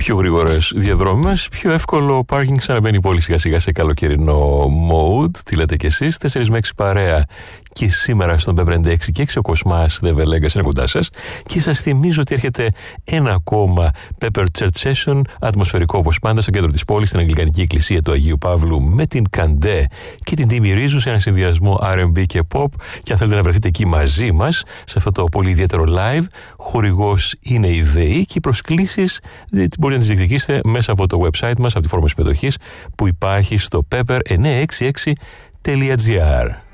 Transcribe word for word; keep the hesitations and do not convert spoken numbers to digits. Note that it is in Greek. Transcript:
Πιο γρήγορες διαδρόμες, πιο εύκολο πάρκινγκ, ξαναμπαίνει η πόλη σιγά σιγά σε καλοκαιρινό mode. Τι λέτε κι εσείς, τέσσερα με έξι παρέα. Και σήμερα στον πι πενήντα έξι και έξι ο Κοσμάς The Vegas είναι κοντά σας. Και σας θυμίζω ότι έρχεται ένα ακόμα Pepper Church Session, ατμοσφαιρικό όπως πάντα, στο κέντρο της πόλης, στην Αγγλικανική Εκκλησία του Αγίου Παύλου, με την Καντέ και την Τίμη Ρίζου σε ένα συνδυασμό αρ εντ μπι και pop. Και αν θέλετε να βρεθείτε εκεί μαζί μας, σε αυτό το πολύ ιδιαίτερο live, χορηγός είναι η ΔΕΗ και οι προσκλήσεις μπορείτε να τις διεκδικήσετε μέσα από το website μας, από τη φόρμα συμμετοχής που υπάρχει στο pepper εννιακόσια εξήντα έξι τελεία τζι άρ.